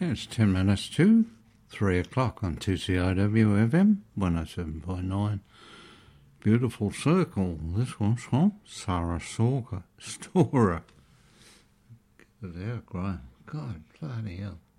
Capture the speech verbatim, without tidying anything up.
It's ten minutes to three o'clock on two C I W F M one oh seven point nine. Beautiful Circle. This one's from Sarah Stalker. Storer. Get it out, Graham. God, bloody hell.